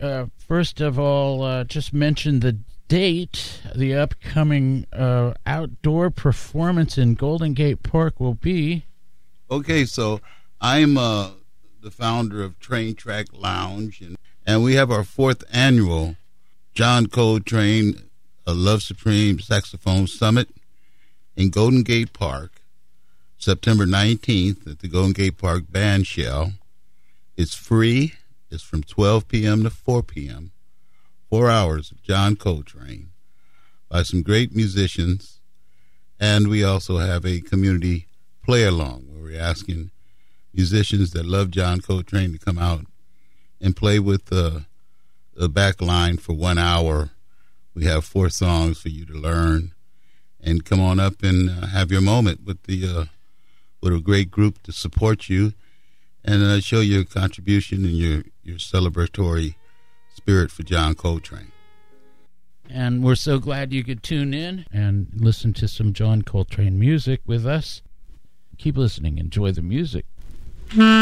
first of all, just mention the date. The upcoming outdoor performance in Golden Gate Park will be. Okay, so I'm the founder of Train Track Lounge, and we have our 4th annual John Coltrane Love Supreme Saxophone Summit in Golden Gate Park, September 19th at the Golden Gate Park Band Shell. It's free. It's from 12 p.m. to 4 p.m., 4 hours of John Coltrane by some great musicians. And we also have a community play-along where we're asking musicians that love John Coltrane to come out and play with the back line for 1 hour. We have 4 songs for you to learn. And come on up and have your moment with a great group to support you and show your contribution and your celebratory spirit for John Coltrane. And we're so glad you could tune in and listen to some John Coltrane music with us. Keep listening. Enjoy the music.